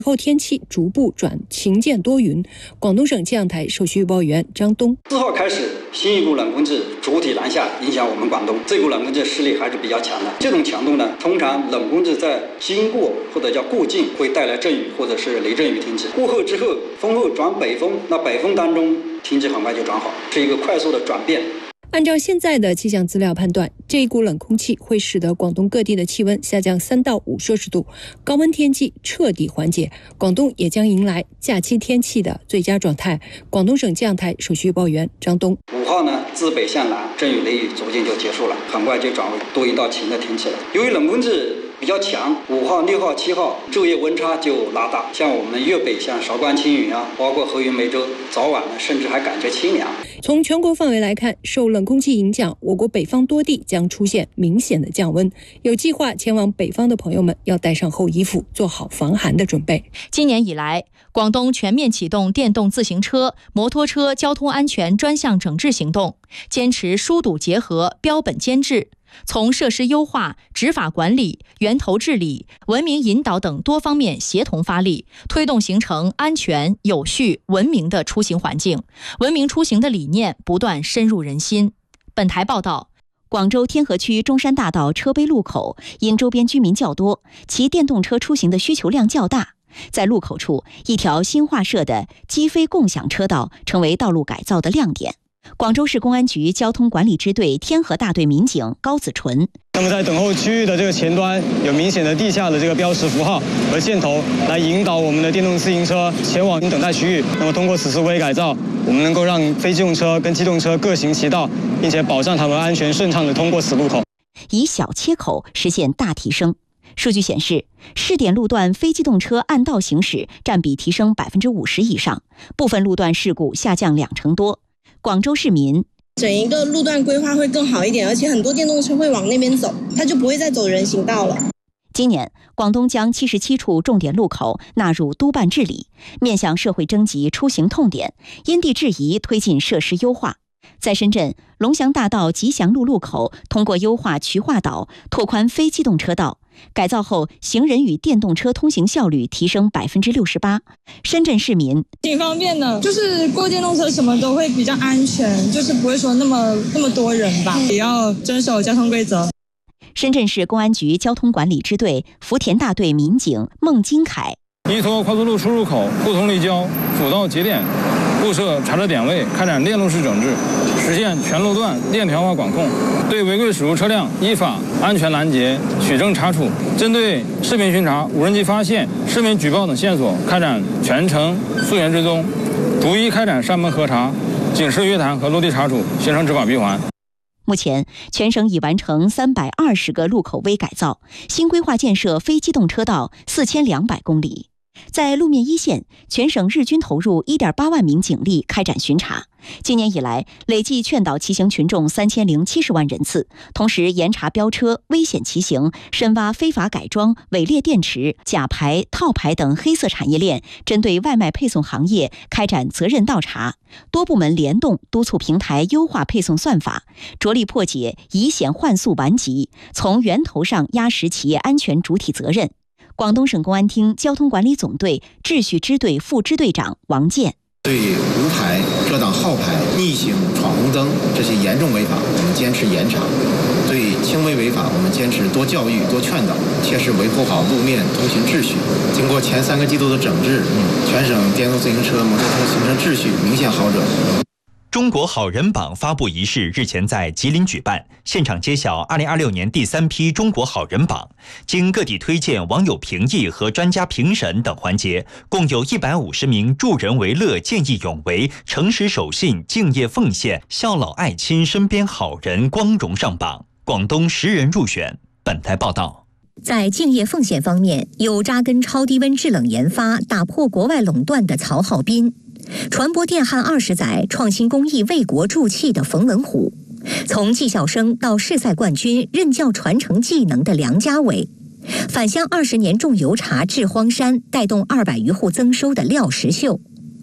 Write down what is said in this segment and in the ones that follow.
后天气逐步转晴见多云。广东省气象台首席预报员张东 4号开始，新一股冷空气主体南下，影响我们广东。这股冷空气势力还是比较强的。这种强度呢，通常冷空气在经过或者叫过境会带来阵雨或者是雷阵雨天气。过后之后，风后转北风，那北风当中天气很快就转好，是一个快速的转变。 按照现在的气象资料判断，这一股冷空气会使得广东各地的气温下降3到5摄氏度，高温天气彻底缓解，广东也将迎来假期天气的最佳状态。广东省气象台首席预报员张东 5号呢，自北向南，阵雨雷雨逐渐就结束了，很快就转为多云到晴的天气了。由于冷空气比较强，5号、6号、7号昼夜温差就拉大，像我们粤北，像韶关、青云啊，包括河源、梅州，早晚呢甚至还感觉清凉。 从全国范围来看，受冷空气影响，我国北方多地将出现明显的降温。有计划前往北方的朋友们要带上厚衣服，做好防寒的准备。 今年以来，广东全面启动电动自行车、摩托车交通安全专项整治行动，坚持疏堵结合、标本兼治。从设施优化、执法管理、源头治理、文明引导等多方面协同发力，推动形成安全、有序、文明的出行环境。文明出行的理念不断深入人心。本台报道，广州天河区中山大道车陂路口因周边居民较多，骑电动车出行的需求量较大。在路口处，一条新划设的机非共享车道成为道路改造的亮点。广州市公安局交通管理支队天河大队民警高子纯， 那么在等候区域的这个前端有明显的地下的这个标识符号和线头，来引导我们的电动自行车前往等待区域。那么通过此次微改造，我们能够让非机动车跟机动车各行其道，并且保障他们安全顺畅地通过此路口， 以小切口实现大提升。数据显示，试点路段非机动车按道行驶占比提升50%以上，部分路段事故下降20%多。广州市民整一个路段规划会更好一点，而且很多电动车会往那边走，它就不会再走人行道了。 今年，广东将77处重点路口纳入督办治理，面向社会征集出行痛点，因地制宜推进设施优化。在深圳，龙翔大道吉祥路路口通过优化渠化岛，拓宽非机动车道，改造后行人与电动车通行效率提升68%。深圳市民挺方便的，就是过电动车什么都会比较安全，就是不会说那么多人吧，也要遵守交通规则。 深圳市公安局交通管理支队福田大队民警孟金凯， 依托快速路出入口不同立交辅道节点布设查车点位，开展电路式整治，实现全路段链条化管控，对违规驶入车辆依法安全拦截、取证查处。针对视频巡查、无人机发现、市民举报等线索，开展全程溯源追踪，逐一开展上门核查、警示约谈和落地查处，形成执法闭环。 目前，全省已完成320个路口微改造，新规划建设非机动车道4200公里。在路面一线，全省日均投入1.8万名警力开展巡查。今年以来，累计劝导骑行群众3070万人次，同时严查飙车、危险骑行、深挖非法改装、伪劣电池、假牌、套牌等黑色产业链，针对外卖配送行业开展责任倒查。多部门联动督促平台优化配送算法，着力破解以险换速顽疾，从源头上压实企业安全主体责任。广东省公安厅交通管理总队秩序支队副支队长王健， 对无牌、遮挡号牌、逆行、闯红灯这些严重违法，我们坚持严查；对轻微违法，我们坚持多教育、多劝导，切实维护好路面通行秩序。经过前3个季度的整治，全省电动自行车、摩托车行车秩序明显好转。 中国好人榜发布仪式日前在吉林举办，现场揭晓2026年第3批中国好人榜。经各地推荐、网友评议和专家评审等环节，共有150名助人为乐、见义勇为、诚实守信、敬业奉献、孝老爱亲身边好人光荣上榜，广东10人入选。本台报道。 在敬业奉献方面，有扎根超低温制冷研发、打破国外垄断的曹浩斌，传播电焊20载、创新工艺为国助器的冯文虎，从技校生到世赛冠军、任教传承技能的梁家伟，返乡20年种油茶治荒山、带动200余户增收的廖石秀。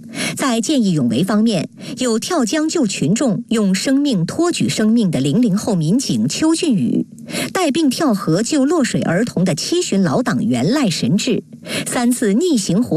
在见义勇为方面，有跳江救群众、用生命托举生命的00后民警邱俊宇，带病跳河救落水儿童的7旬老党员赖神志，3次逆行活